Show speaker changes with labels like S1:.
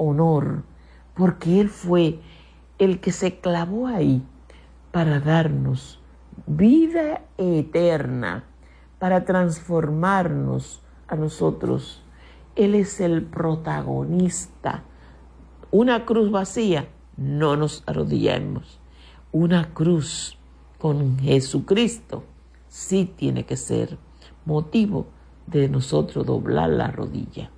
S1: honor, porque Él fue el que se clavó ahí para darnos vida eterna, para transformarnos a nosotros. Él es el protagonista. Una cruz vacía, no nos arrodillemos. Una cruz con Jesucristo sí tiene que ser motivo de nosotros doblar la rodilla.